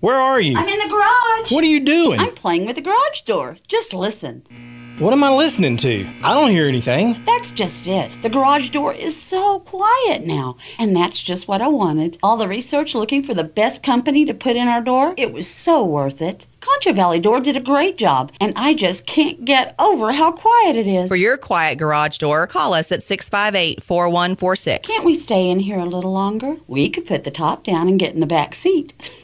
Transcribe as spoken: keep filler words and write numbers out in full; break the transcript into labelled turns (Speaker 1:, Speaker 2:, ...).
Speaker 1: Where are you?
Speaker 2: I'm in the garage.
Speaker 1: What are you doing?
Speaker 2: I'm playing with the garage door. Just listen.
Speaker 1: What am I listening to? I don't hear anything.
Speaker 2: That's just it. The garage door is so quiet now. And that's just what I wanted. All the research looking for the best company to put in our door, it was so worth it. Concho Valley Door did a great job, and I just can't get over how quiet it is.
Speaker 3: For your quiet garage door, call us at six five eight, four one four six.
Speaker 2: Can't we stay in here a little longer? We could put the top down and get in the back seat.